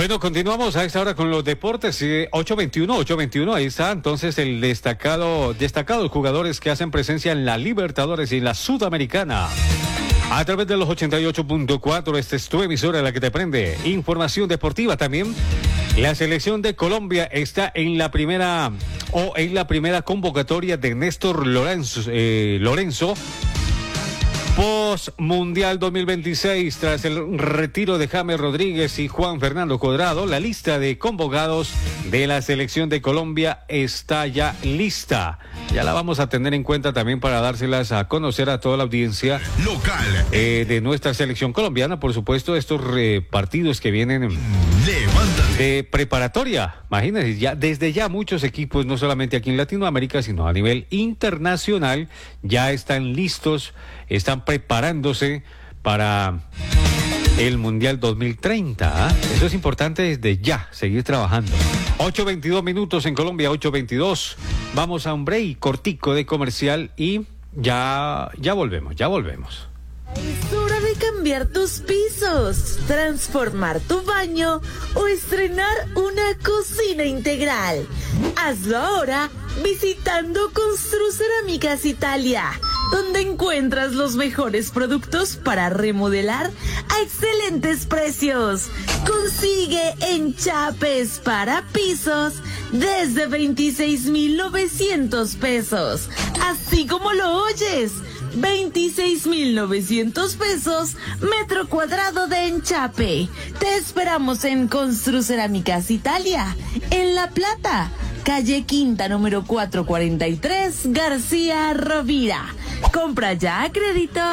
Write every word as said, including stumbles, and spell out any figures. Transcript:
Bueno, continuamos a esta hora con los deportes. eh, ocho veintiuno, ocho veintiuno, ahí está entonces el destacado, destacados jugadores que hacen presencia en la Libertadores y en la Sudamericana. A través de los ochenta y ocho punto cuatro, esta es tu emisora la que te prende. Información deportiva también. La selección de Colombia está en la primera o en la primera convocatoria de Néstor Lorenzo, eh, Lorenzo Post Mundial dos mil veintiséis, tras el retiro de James Rodríguez y Juan Fernando Cuadrado, la lista de convocados de la selección de Colombia está ya lista. Ya la vamos a tener en cuenta también para dárselas a conocer a toda la audiencia local eh, de nuestra selección colombiana. Por supuesto, estos eh, partidos que vienen Levántate. de preparatoria. Imagínense, ya desde ya muchos equipos, no solamente aquí en Latinoamérica, sino a nivel internacional, ya están listos, están preparándose para el Mundial dos mil treinta. ¿eh? Eso es importante desde ya, seguir trabajando. ocho veintidós minutos en Colombia, ocho veintidós. Vamos a un break cortico de comercial y ya, ya volvemos, ya volvemos. Es hora de cambiar tus pisos, transformar tu baño o estrenar una cocina integral. Hazlo ahora visitando Construcerámicas Italia, donde encuentras los mejores productos para remodelar a excelentes precios. Consigue enchapes para pisos desde veintiséis mil novecientos pesos, así como lo oyes. veintiséis mil novecientos pesos metro cuadrado de enchape. Te esperamos en Construcerámicas Italia, en La Plata, calle Quinta número cuatrocientos cuarenta y tres, García Rovira. Compra ya a crédito.